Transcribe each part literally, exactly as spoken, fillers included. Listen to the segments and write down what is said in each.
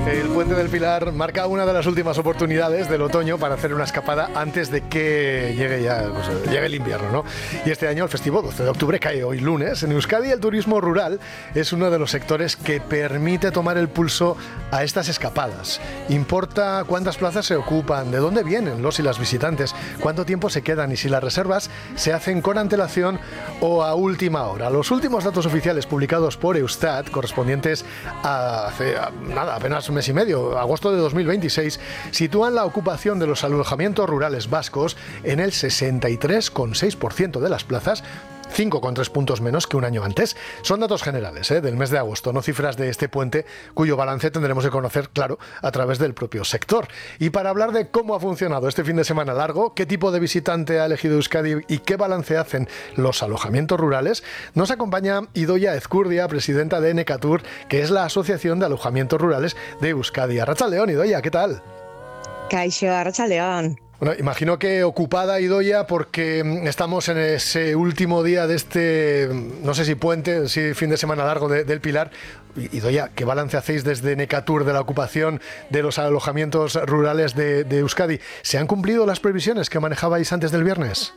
El Puente del Pilar marca una de las últimas oportunidades del otoño para hacer una escapada antes de que llegue ya pues, llegue el invierno, ¿no? Y este año el festivo doce de octubre cae hoy lunes. En Euskadi el turismo rural es uno de los sectores que permite tomar el pulso a estas escapadas. Importa cuántas plazas se ocupan, de dónde vienen los y las visitantes, cuánto tiempo se quedan y si las reservas se hacen con antelación o a última hora. Los últimos datos oficiales publicados por Eustat, correspondientes a hace a, nada, apenas un mes y medio, agosto de dos mil veintiséis, sitúan la ocupación de los alojamientos rurales vascos en el sesenta y tres coma seis por ciento de las plazas, cinco coma tres puntos menos que un año antes. Son datos generales ¿eh? del mes de agosto, no cifras de este puente, cuyo balance tendremos que conocer, claro, a través del propio sector. Y para hablar de cómo ha funcionado este fin de semana largo, qué tipo de visitante ha elegido Euskadi y qué balance hacen los alojamientos rurales, nos acompaña Idoia Ezcurdia, presidenta de Necatur, que es la Asociación de Alojamientos Rurales de Euskadi. Arratsaldeon, Idoia, ¿qué tal? Kaixo, arratsaldeon. Bueno, imagino que ocupada, Idoia, porque estamos en ese último día de este, no sé si puente, si fin de semana largo de, del Pilar. Idoia, ¿qué balance hacéis desde Necatur de la ocupación de los alojamientos rurales de, de Euskadi? ¿Se han cumplido las previsiones que manejabais antes del viernes?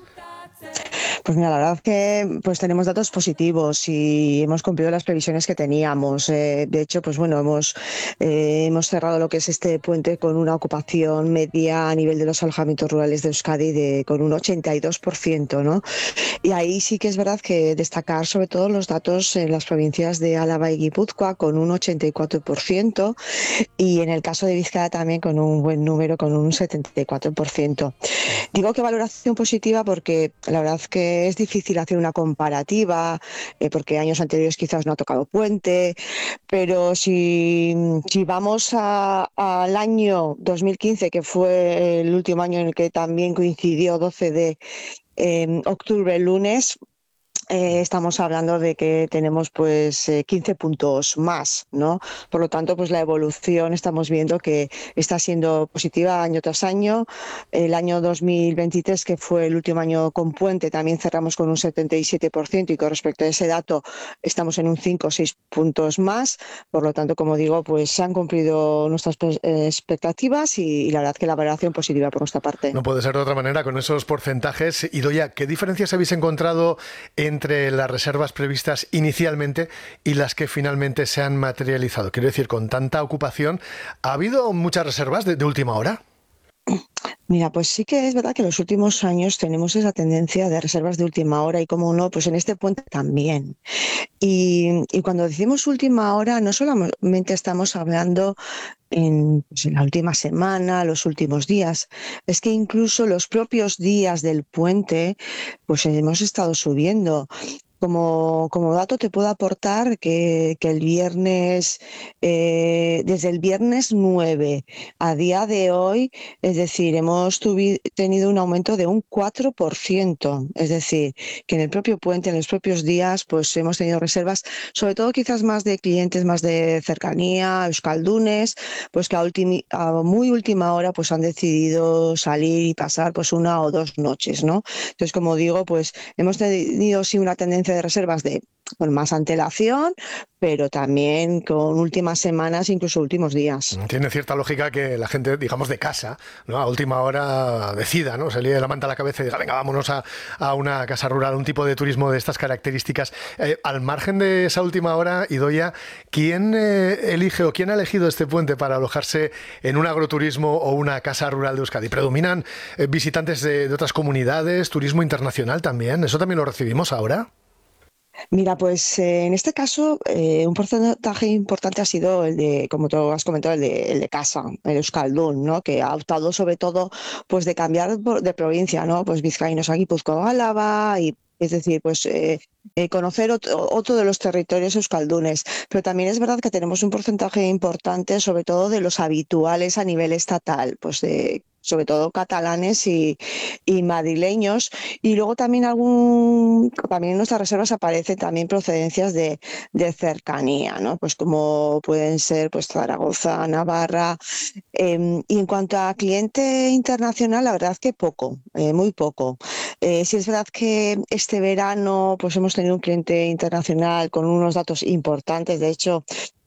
Pues mira, la verdad que pues tenemos datos positivos y hemos cumplido las previsiones que teníamos. Eh, de hecho, pues bueno, hemos eh, hemos cerrado lo que es este puente con una ocupación media a nivel de los alojamientos rurales de Euskadi de con un ochenta y dos por ciento, ¿no? Y ahí sí que es verdad que destacar sobre todo los datos en las provincias de Álava y Guipúzcoa con un ochenta y cuatro por ciento y en el caso de Vizcaya también con un buen número, con un setenta y cuatro por ciento. Digo que valoración positiva porque la verdad que es difícil hacer una comparativa, eh, porque años anteriores quizás no ha tocado puente, pero si, si vamos a, al año dos mil quince, que fue el último año en el que también coincidió doce de eh, octubre, lunes, Eh, estamos hablando de que tenemos pues eh, quince puntos más, ¿no? Por lo tanto, pues la evolución estamos viendo que está siendo positiva año tras año. El año dos mil veintitrés, que fue el último año con puente, también cerramos con un setenta y siete por ciento y con respecto a ese dato estamos en un cinco o seis puntos más. Por lo tanto, como digo, pues se han cumplido nuestras eh, expectativas y, y la verdad que la valoración positiva por nuestra parte. No puede ser de otra manera con esos porcentajes. Idoia, ¿qué diferencias habéis encontrado entre las reservas previstas inicialmente y las que finalmente se han materializado? Quiero decir, con tanta ocupación, ¿ha habido muchas reservas de, de última hora? Mira, pues sí que es verdad que en los últimos años tenemos esa tendencia de reservas de última hora y, como no, pues en este puente también. Y, y cuando decimos última hora, no solamente estamos hablando en, pues en la última semana, los últimos días, es que incluso los propios días del puente, pues hemos estado subiendo. Como, como dato te puedo aportar que, que el viernes, eh, desde el viernes nueve a día de hoy, es decir, hemos tuvi, tenido un aumento de un cuatro por ciento. Es decir, que en el propio puente, en los propios días, pues hemos tenido reservas, sobre todo quizás más de clientes más de cercanía, euskaldunes, pues que a, ultimi, a muy última hora pues han decidido salir y pasar pues una o dos noches, ¿no? Entonces, como digo, pues hemos tenido sí una tendencia de reservas de con más antelación, pero también con últimas semanas, incluso últimos días. Tiene cierta lógica que la gente, digamos, de casa, ¿no? A última hora decida, ¿no? Se líe la manta a la cabeza y diga, venga, vámonos a, a una casa rural, un tipo de turismo de estas características. Eh, al margen de esa última hora, Idoia, ¿quién eh, elige o quién ha elegido este puente para alojarse en un agroturismo o una casa rural de Euskadi? ¿Predominan eh, visitantes de, de otras comunidades, turismo internacional también? ¿Eso también lo recibimos ahora? Mira, pues eh, en este caso eh, un porcentaje importante ha sido el de, como tú has comentado, el de, el de casa, el euskaldun, ¿no? Que ha optado sobre todo pues de cambiar de provincia, ¿no? Pues vizcaínos a Guipúzcoa, Álava y es decir, pues eh, eh, conocer otro, otro de los territorios euskaldunes. Pero también es verdad que tenemos un porcentaje importante, sobre todo de los habituales a nivel estatal, pues de sobre todo catalanes y, y madrileños, y luego también algún también en nuestras reservas aparecen también procedencias de, de cercanía, ¿no? Pues como pueden ser pues Zaragoza, Navarra. Eh, y en cuanto a cliente internacional, la verdad que poco, eh, muy poco. Eh, sí es verdad que este verano pues hemos tenido un cliente internacional con unos datos importantes. De hecho,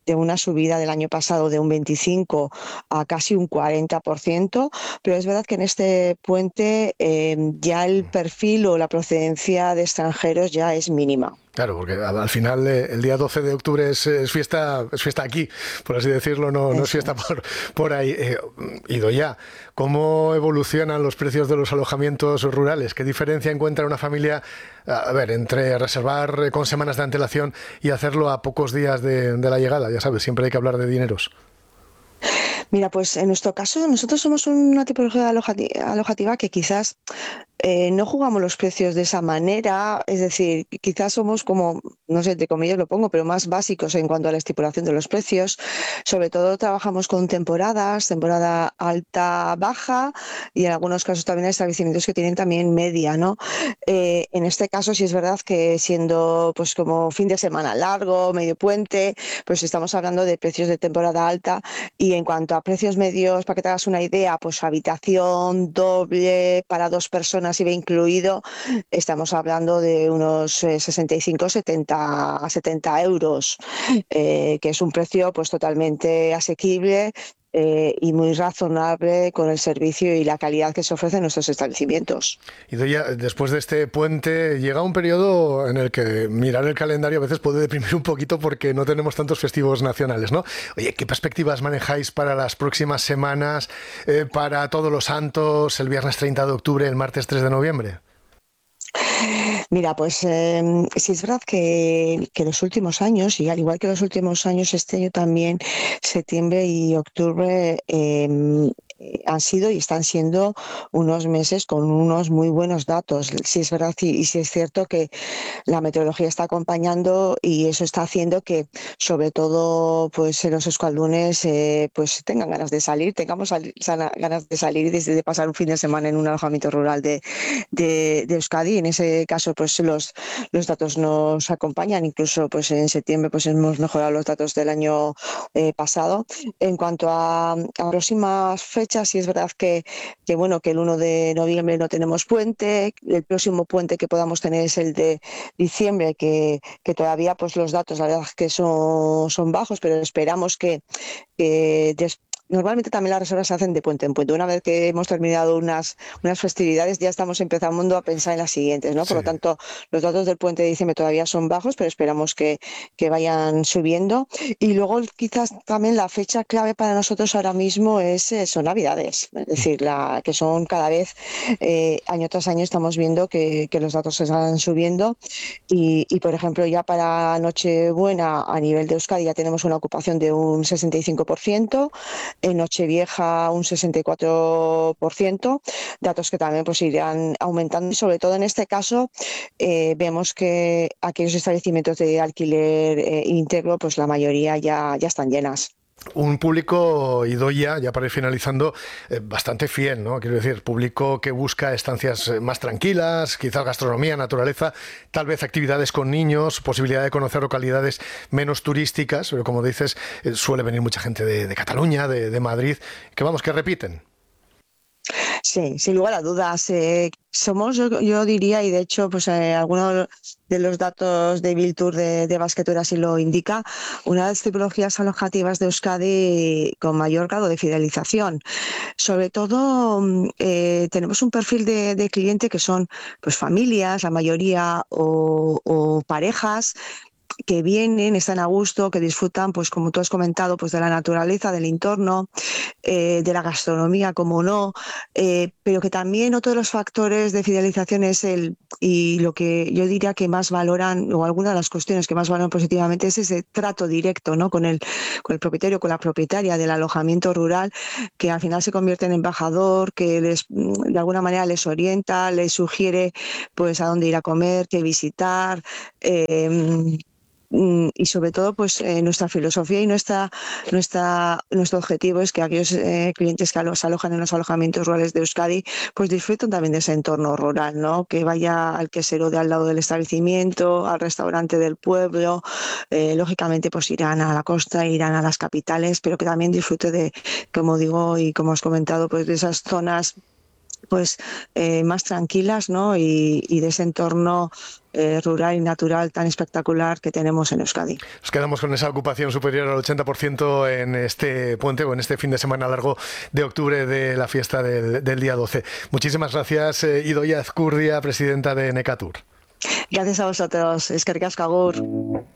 de una subida del año pasado de un veinticinco a casi un cuarenta por ciento, pero es verdad que en este puente eh, ya el perfil o la procedencia de extranjeros ya es mínima. Claro, porque al final eh, el día doce de octubre es, es fiesta es fiesta aquí, por así decirlo, no, no es fiesta por, por ahí. Eh, Idoia, ¿cómo evolucionan los precios de los alojamientos rurales? ¿Qué diferencia encuentra una familia, a ver, entre reservar con semanas de antelación y hacerlo a pocos días de, de la llegada? Ya sabes, siempre hay que hablar de dineros. Mira, pues en nuestro caso nosotros somos una tipología alojati- alojativa que quizás eh, no jugamos los precios de esa manera, es decir, quizás somos como, no sé, entre comillas lo pongo, pero más básicos en cuanto a la estipulación de los precios. Sobre todo trabajamos con temporadas, temporada alta, baja, y en algunos casos también hay establecimientos que tienen también media, ¿no? Eh, en este caso sí es verdad que siendo pues como fin de semana largo, medio puente, pues estamos hablando de precios de temporada alta. Y en cuanto a precios medios, para que te hagas una idea, pues habitación doble para dos personas I V A incluido, estamos hablando de unos eh, sesenta y cinco, setenta, setenta euros, eh, que es un precio pues totalmente asequible eh, y muy razonable con el servicio y la calidad que se ofrece en nuestros establecimientos. Y ya después de este puente llega un periodo en el que mirar el calendario a veces puede deprimir un poquito porque no tenemos tantos festivos nacionales, ¿no? Oye, ¿qué perspectivas manejáis para las próximas semanas, eh, para Todos los Santos, el viernes treinta de octubre, el martes tres de noviembre? Mira, pues eh, sí es verdad que, que los últimos años, y al igual que los últimos años, este año también, septiembre y octubre, eh, han sido y están siendo unos meses con unos muy buenos datos. Sí es verdad y, y sí es cierto que la meteorología está acompañando y eso está haciendo que, sobre todo, pues los euskaldunes eh, pues tengan ganas de salir, tengamos sal, sana, ganas de salir y de, de pasar un fin de semana en un alojamiento rural de, de, de Euskadi. En ese caso, pues los, los datos nos acompañan. Incluso, pues en septiembre, pues hemos mejorado los datos del año eh, pasado. En cuanto a, a próximas fechas, sí es verdad que, que bueno, que el uno de noviembre no tenemos puente. El próximo puente que podamos tener es el de diciembre, que, que todavía pues los datos la verdad es que son, son bajos, pero esperamos que, que des, normalmente también las reservas se hacen de puente en puente. Una vez que hemos terminado unas, unas festividades ya estamos empezando a pensar en las siguientes, ¿no? Por Sí. lo tanto, los datos del puente de diciembre todavía son bajos, pero esperamos que, que vayan subiendo. Y luego quizás también la fecha clave para nosotros ahora mismo es, son Navidades, es decir, la, que son cada vez, eh, año tras año estamos viendo que, que los datos se están subiendo. Y, y, por ejemplo, ya para Nochebuena a nivel de Euskadi ya tenemos una ocupación de un sesenta y cinco por ciento, en Nochevieja un sesenta y cuatro por ciento, datos que también pues irán aumentando y sobre todo en este caso eh, vemos que aquellos establecimientos de alquiler eh, íntegro pues la mayoría ya, ya están llenas. Un público, Idoia, ya para ir finalizando, eh, bastante fiel, ¿no? Quiero decir, público que busca estancias más tranquilas, quizás gastronomía, naturaleza, tal vez actividades con niños, posibilidad de conocer localidades menos turísticas, pero como dices, eh, suele venir mucha gente de, de Cataluña, de, de Madrid, que vamos, que repiten. Sí, sin lugar a dudas. Eh, somos, yo, yo diría, y de hecho, pues eh, algunos de los datos de Biltur de, de Basquetour así lo indica, una de las tipologías alojativas de Euskadi con mayor grado de fidelización. Sobre todo, eh, tenemos un perfil de, de cliente que son pues familias, la mayoría, o, o parejas que vienen, están a gusto, que disfrutan, pues como tú has comentado, pues de la naturaleza, del entorno, eh, de la gastronomía, como no, eh, pero que también otro de los factores de fidelización es el, y lo que yo diría que más valoran, o alguna de las cuestiones que más valoran positivamente es ese trato directo, ¿no? con el, con el propietario, con la propietaria del alojamiento rural, que al final se convierte en embajador, que les, de alguna manera les orienta, les sugiere pues a dónde ir a comer, qué visitar, eh, y sobre todo pues eh, nuestra filosofía y nuestra, nuestra, nuestro objetivo es que aquellos eh, clientes que los alojan en los alojamientos rurales de Euskadi pues disfruten también de ese entorno rural, ¿no? Que vaya al quesero de al lado del establecimiento, al restaurante del pueblo, eh, lógicamente pues irán a la costa, irán a las capitales, pero que también disfrute de, como digo y como has comentado, pues de esas zonas pues eh, más tranquilas, ¿no? Y, y de ese entorno eh, rural y natural tan espectacular que tenemos en Euskadi. Nos quedamos con esa ocupación superior al ochenta por ciento en este puente o en este fin de semana largo de octubre de la fiesta del, del día doce. Muchísimas gracias, eh, Idoia Azcurdia, presidenta de Necatur. Gracias a vosotros. Eskerrik asko, agur.